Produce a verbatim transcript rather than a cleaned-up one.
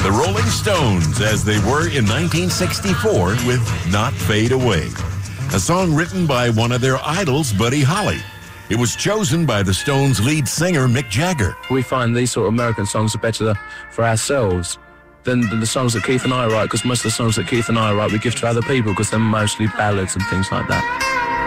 The Rolling Stones, as they were in nineteen sixty-four with Not Fade Away, a song written by one of their idols, Buddy Holly. It was chosen by the Stones' lead singer, Mick Jagger. We find these sort of American songs are better for ourselves than, than the songs that Keith and I write, because most of the songs that Keith and I write we give to other people because they're mostly ballads and things like that.